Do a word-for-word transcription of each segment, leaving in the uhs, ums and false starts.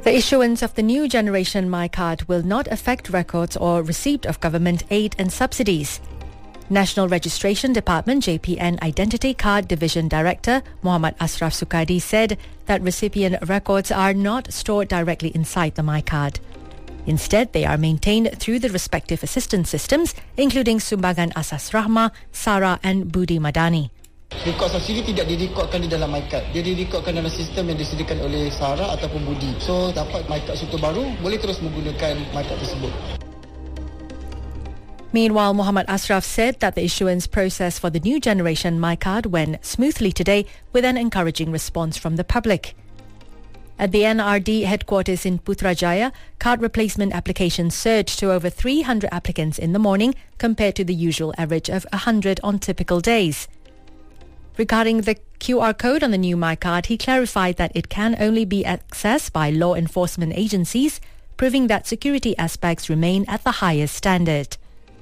The issuance of the new generation MyCard will not affect records or receipt of government aid and subsidies. National Registration Department J P N Identity Card Division Director Muhammad Ashraf Sukadi said that recipient records are not stored directly inside the MyCard. Instead, they are maintained through the respective assistance systems, including Sumbangan Asas Rahmah, SARA and Budi Madani. Rekod subsidi tidak direkodkan di dalam MyCard. Dia direkodkan dalam sistem yang disediakan oleh SARA ataupun Budi. So, dapat MyCard situ baru, boleh terus menggunakan MyCard tersebut. Meanwhile, Muhammad Ashraf said that the issuance process for the new generation MyCard went smoothly today with an encouraging response from the public. At the N R D headquarters in Putrajaya, card replacement applications surged to over three hundred applicants in the morning compared to the usual average of one hundred on typical days. Regarding the Q R code on the new MyCard, he clarified that it can only be accessed by law enforcement agencies, proving that security aspects remain at the highest standard.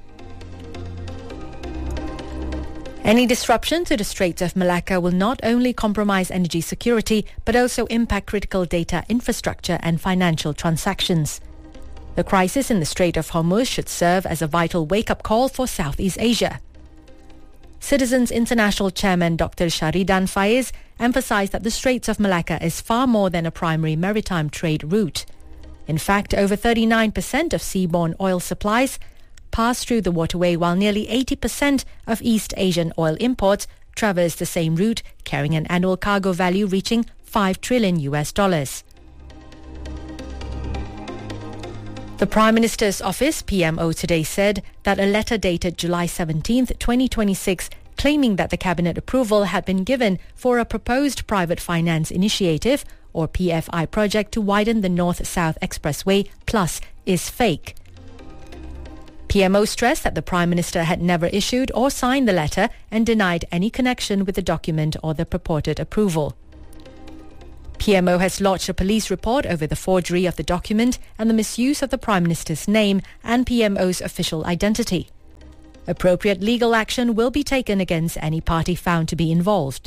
Any disruption to the Straits of Malacca will not only compromise energy security, but also impact critical data infrastructure and financial transactions. The crisis in the Strait of Hormuz should serve as a vital wake-up call for Southeast Asia. Citizens International Chairman Doctor Sharidan Faiz emphasized that the Straits of Malacca is far more than a primary maritime trade route. In fact, over thirty-nine percent of seaborne oil supplies pass through the waterway, while nearly eighty percent of East Asian oil imports traverse the same route, carrying an annual cargo value reaching five trillion U S dollars. The Prime Minister's Office, P M O, today said that a letter dated July seventeenth, twenty twenty-six, claiming that the Cabinet approval had been given for a proposed private finance initiative, or P F I project, to widen the North-South Expressway Plus is fake. P M O stressed that the Prime Minister had never issued or signed the letter and denied any connection with the document or the purported approval. P M O has lodged a police report over the forgery of the document and the misuse of the Prime Minister's name and P M O's official identity. Appropriate legal action will be taken against any party found to be involved.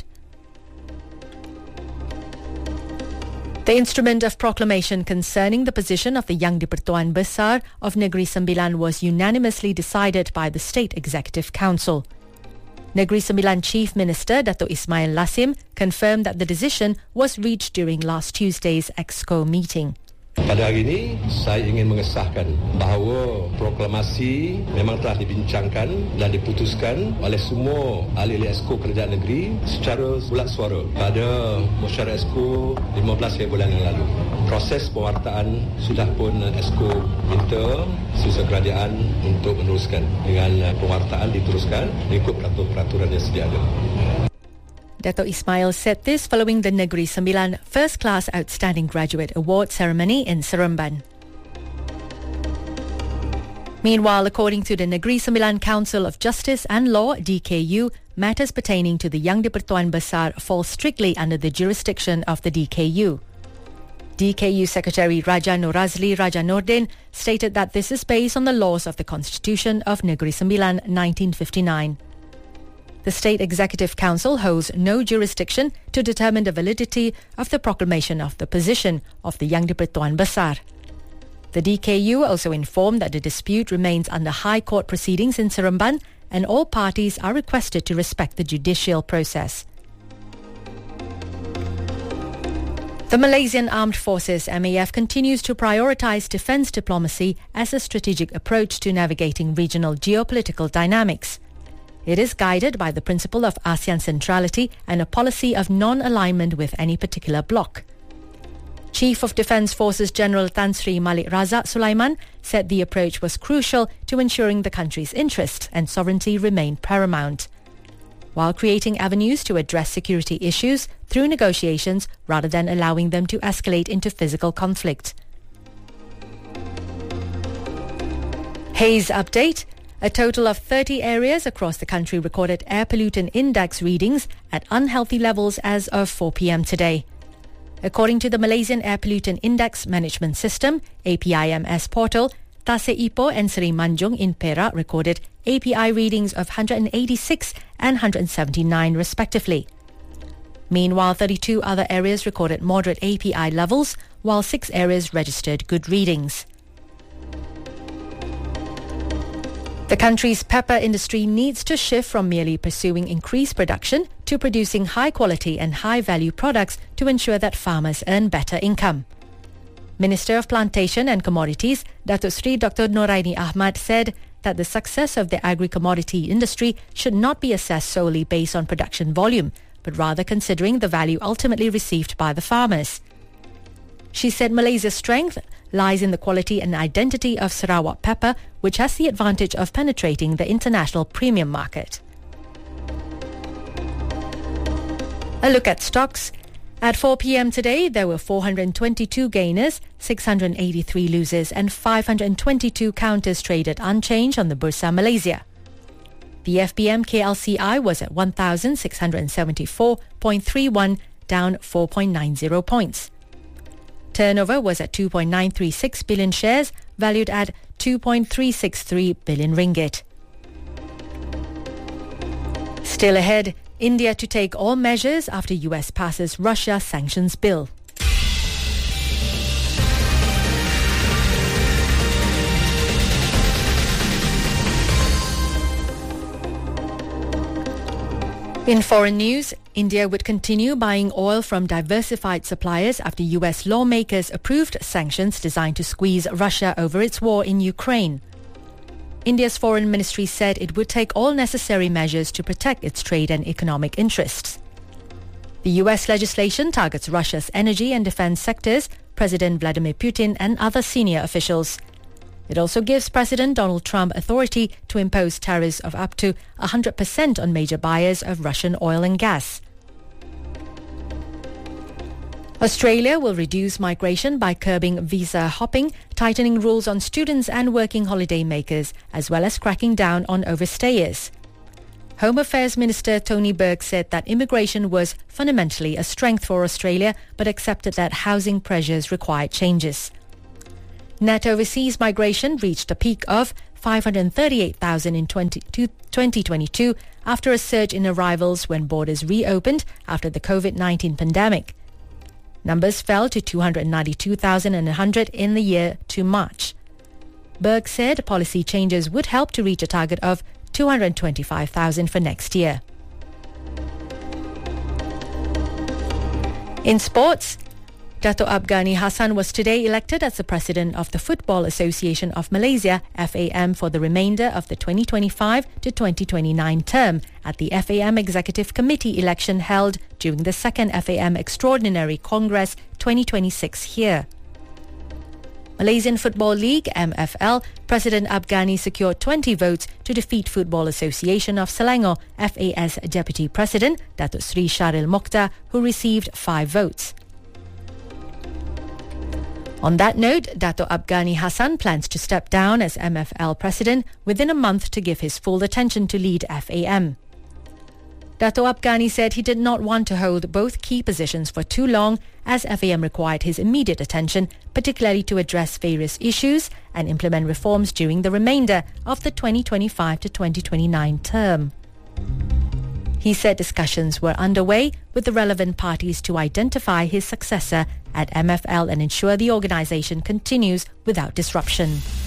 The instrument of proclamation concerning the position of the Yang di-Pertuan Besar of Negeri Sembilan was unanimously decided by the State Executive Council. Negeri Sembilan Chief Minister Dato' Ismail Lasim confirmed that the decision was reached during last Tuesday's Exco meeting. Pada hari ini, saya ingin mengesahkan bahawa proklamasi memang telah dibincangkan dan diputuskan oleh semua ahli-ahli Exco Kerajaan Negeri secara bulat suara pada mesyuarat Exco lima belas bulan yang lalu. Proses pewartaan sudah pun Exco minta Setiausaha Kerajaan untuk meneruskan, dengan pewartaan diteruskan mengikut peraturan yang sedia ada. Dato' Ismail said this following the Negeri Sembilan First Class Outstanding Graduate Award ceremony in Seremban. Meanwhile, according to the Negeri Sembilan Council of Justice and Law, D K U, matters pertaining to the Yang di-Pertuan Besar fall strictly under the jurisdiction of the D K U. D K U Secretary Raja Norazli Raja Nordin stated that this is based on the laws of the Constitution of Negeri Sembilan nineteen fifty-nine. The State Executive Council holds no jurisdiction to determine the validity of the proclamation of the position of the Yang di-Pertuan Besar. The D K U also informed that the dispute remains under High Court proceedings in Seremban and all parties are requested to respect the judicial process. The Malaysian Armed Forces M A F continues to prioritise defence diplomacy as a strategic approach to navigating regional geopolitical dynamics. It is guided by the principle of ASEAN centrality and a policy of non-alignment with any particular bloc. Chief of Defence Forces General Tan Sri Malik Razak Sulaiman said the approach was crucial to ensuring the country's interests and sovereignty remain paramount, while creating avenues to address security issues through negotiations rather than allowing them to escalate into physical conflict. Haze update. A total of thirty areas across the country recorded air pollutant index readings at unhealthy levels as of four p.m. today. According to the Malaysian Air Pollutant Index Management System, A P I M S portal, Tasik Ipoh and Seri Manjung in Perak recorded A P I readings of one hundred eighty-six and one hundred seventy-nine respectively. Meanwhile, thirty-two other areas recorded moderate A P I levels, while six areas registered good readings. The country's pepper industry needs to shift from merely pursuing increased production to producing high-quality and high-value products to ensure that farmers earn better income. Minister of Plantation and Commodities, Datuk Seri Doctor Noraini Ahmad, said that the success of the agri-commodity industry should not be assessed solely based on production volume, but rather considering the value ultimately received by the farmers. She said Malaysia's strength lies in the quality and identity of Sarawak pepper, which has the advantage of penetrating the international premium market. A look at stocks. At four p.m. today, there were four hundred twenty-two gainers, six hundred eighty-three losers and five hundred twenty-two counters traded unchanged on the Bursa Malaysia. The F B M K L C I was at one thousand six hundred seventy-four point three one, down four point nine zero points. Turnover was at two point nine three six billion shares, valued at two point three six three billion ringgit. Still ahead, India to take all measures after U S passes Russia sanctions bill. In foreign news, India would continue buying oil from diversified suppliers after U S lawmakers approved sanctions designed to squeeze Russia over its war in Ukraine. India's foreign ministry said it would take all necessary measures to protect its trade and economic interests. The U S legislation targets Russia's energy and defense sectors, President Vladimir Putin and other senior officials. It also gives President Donald Trump authority to impose tariffs of up to one hundred percent on major buyers of Russian oil and gas. Australia will reduce migration by curbing visa hopping, tightening rules on students and working holiday makers, as well as cracking down on overstayers. Home Affairs Minister Tony Burke said that immigration was fundamentally a strength for Australia, but accepted that housing pressures required changes. Net overseas migration reached a peak of five hundred thirty-eight thousand in twenty twenty-two after a surge in arrivals when borders reopened after the COVID nineteen pandemic. Numbers fell to two hundred ninety-two thousand one hundred in the year to March. Burke said policy changes would help to reach a target of two hundred twenty-five thousand for next year. In sports, Dato' Abghani Hassan was today elected as the president of the Football Association of Malaysia, F A M, for the remainder of the twenty twenty-five to twenty twenty-nine term at the F A M Executive Committee election held during the second F A M Extraordinary Congress twenty twenty-six here. Malaysian Football League, M F L, President Abghani secured twenty votes to defeat Football Association of Selangor, F A S Deputy President, Datuk Seri Sharil Mokhtar, who received five votes. On that note, Dato' Abghani Hassan plans to step down as M F L president within a month to give his full attention to lead F A M. Dato' Abghani said he did not want to hold both key positions for too long, as F A M required his immediate attention, particularly to address various issues and implement reforms during the remainder of the twenty twenty-five to twenty twenty-nine term. He said discussions were underway with the relevant parties to identify his successor at M F L and ensure the organisation continues without disruption.